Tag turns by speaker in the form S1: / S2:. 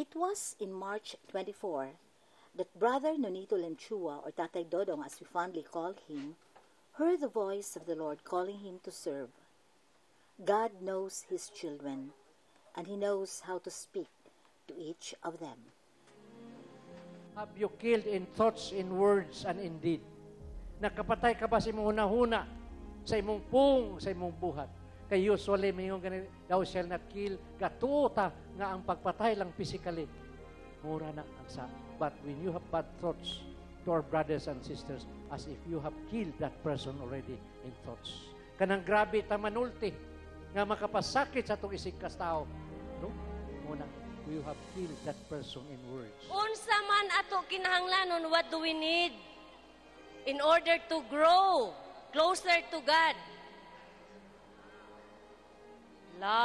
S1: It was in March 24 that Brother Nonito Lenchua, or Tatay Dodong as we fondly call him, heard the voice of the Lord calling him to serve. God knows His children, and He knows how to speak to each of them.
S2: Have you killed in thoughts, in words, and in deed? Nakapatay ka ba sa imong hunahuna, sa imong pung, sa imong buhat? Kay usually, mayroong ganun, thou shall not kill, katuta nga ang pagpatay lang physically. Mura na ang sa. But when you have bad thoughts to our brothers and sisters, as if you have killed that person already in thoughts. Kanang grabe tamanulti, nga makapasakit sa itong isigkas tao. No? Muna, you have killed that person in words.
S3: Unsa man ato kinahanglanon, what do we need in order to grow closer to God?